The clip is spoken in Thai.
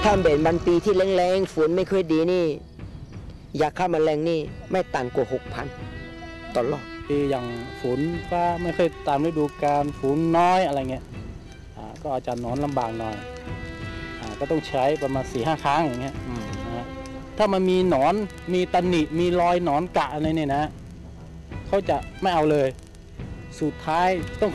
ถ้าเป็นวันปีที่แรงๆฝนไม่ค่อยดีนี่ยาฆ่าแมลงนี่ไม่ต่ำกว่า 6,000 ต่อรอบปีอย่างฝนฟ้าไม่ค่อยตามฤดูกาลฝนน้อยอะไรเงี้ยก็อาจจะนอนลำบากหน่อยก็ต้องใช้ประมาณ 4-5 ครั้งอย่างเงี้ยนะถ้ามันมีหนอนมีตำหนิมีรอยหนอนกะอะไรเนี่ยนะเขาจะไม่เอาเลยสุดท้ายต้อง